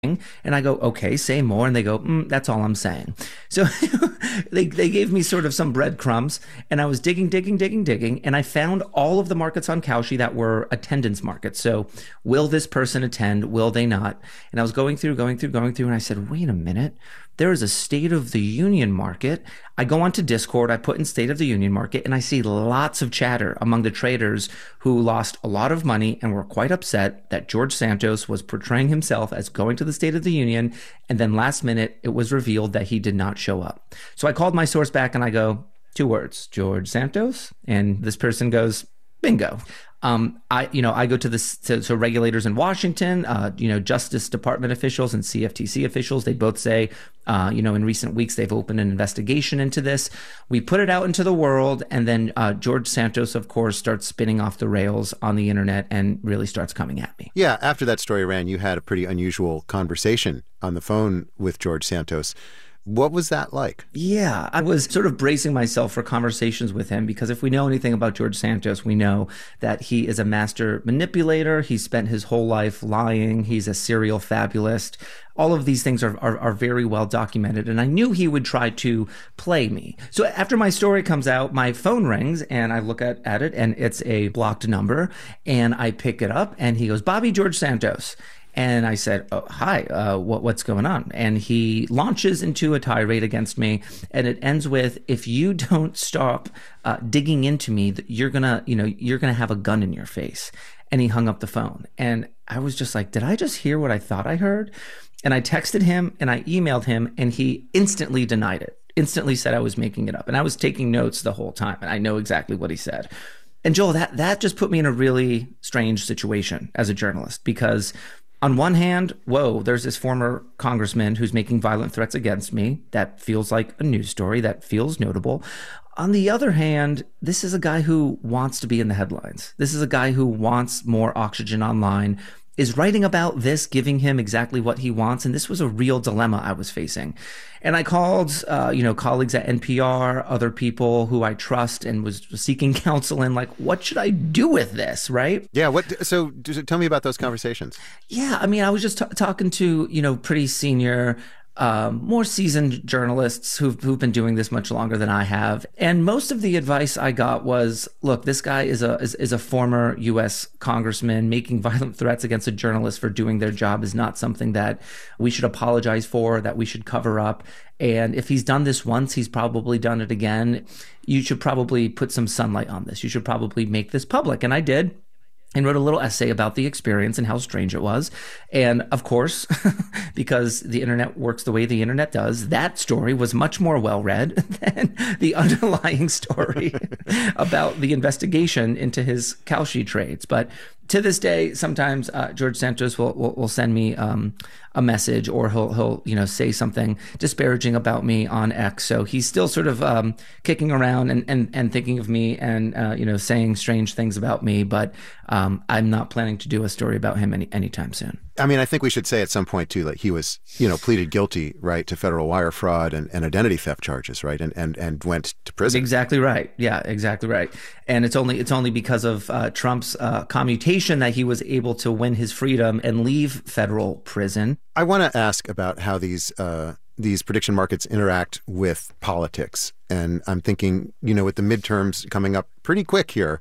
And I go, okay, say more. And they go, that's all I'm saying. So they gave me sort of some breadcrumbs, and I was digging. And I found all of the markets on Kalshi that were attendance markets. So will this person attend? Will they not? And I was going through. And I said, wait a minute. There is a State of the Union market. I go onto Discord, I put in State of the Union market, and I see lots of chatter among the traders who lost a lot of money and were quite upset that George Santos was portraying himself as going to the State of the Union. And then last minute, it was revealed that he did not show up. So I called my source back and I go, 2 words, George Santos. And this person goes, bingo. I go to regulators in Washington, Justice Department officials and CFTC officials. They both say, in recent weeks, they've opened an investigation into this. We put it out into the world. And then George Santos, of course, starts spinning off the rails on the internet and really starts coming at me. Yeah. After that story ran, you had a pretty unusual conversation on the phone with George Santos. What was that like? Yeah, I was sort of bracing myself for conversations with him because if we know anything about George Santos, we know that he is a master manipulator. He spent his whole life lying. He's a serial fabulist. All of these things are very well documented. And I knew he would try to play me. So after my story comes out, my phone rings and I look at it and it's a blocked number. And I pick it up and he goes, Bobby, George Santos. And I said, oh, hi, what's going on? And he launches into a tirade against me. And it ends with, if you don't stop digging into me, you're gonna have a gun in your face. And he hung up the phone. And I was just like, did I just hear what I thought I heard? And I texted him and I emailed him and he instantly denied it, instantly said I was making it up. And I was taking notes the whole time. And I know exactly what he said. And Joel, that just put me in a really strange situation as a journalist because on one hand, whoa, there's this former congressman who's making violent threats against me. That feels like a news story. That feels notable. On the other hand, this is a guy who wants to be in the headlines. This is a guy who wants more oxygen online, is writing about this, giving him exactly what he wants. And this was a real dilemma I was facing. And I called, colleagues at NPR, other people who I trust and was seeking counsel in, like, what should I do with this, right? Yeah. So tell me about those conversations. Yeah. I mean, I was just talking to, pretty senior, more seasoned journalists who've been doing this much longer than I have. And most of the advice I got was, look, this guy is a former U.S. congressman. Making violent threats against a journalist for doing their job is not something that we should apologize for, that we should cover up. And if he's done this once, he's probably done it again. You should probably put some sunlight on this. You should probably make this public. And I did. And wrote a little essay about the experience and how strange it was. And of course, because the internet works the way the internet does, that story was much more well-read than the underlying story about the investigation into his Kalshi trades. But to this day, sometimes George Santos will send me a message, or he'll say something disparaging about me on X. So he's still sort of kicking around and thinking of me and saying strange things about me. But I'm not planning to do a story about him anytime soon. I mean, I think we should say at some point too, like he was, pleaded guilty, right, to federal wire fraud and identity theft charges, right, and went to prison. Exactly right. Yeah, exactly right. And it's only because of Trump's commutation that he was able to win his freedom and leave federal prison. I want to ask about how these prediction markets interact with politics, and I'm thinking, with the midterms coming up pretty quick here.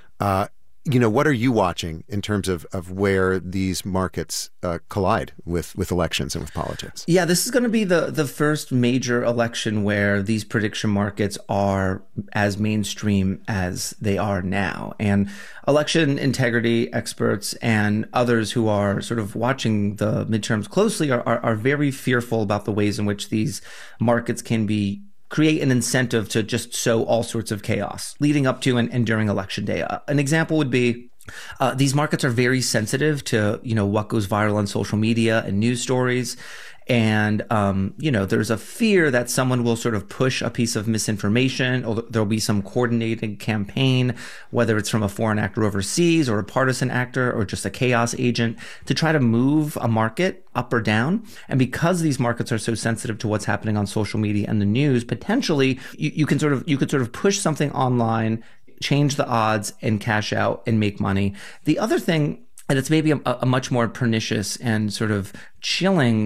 What are you watching in terms of where these markets collide with elections and with politics? Yeah, this is going to be the first major election where these prediction markets are as mainstream as they are now. And election integrity experts and others who are sort of watching the midterms closely are very fearful about the ways in which these markets can create an incentive to just sow all sorts of chaos leading up to and during election day. An example would be these markets are very sensitive to, what goes viral on social media and news stories. And, there's a fear that someone will sort of push a piece of misinformation, or there'll be some coordinated campaign, whether it's from a foreign actor overseas or a partisan actor or just a chaos agent, to try to move a market up or down. And because these markets are so sensitive to what's happening on social media and the news, potentially you could sort of push something online, change the odds and cash out and make money. The other thing and it's maybe a much more pernicious and sort of chilling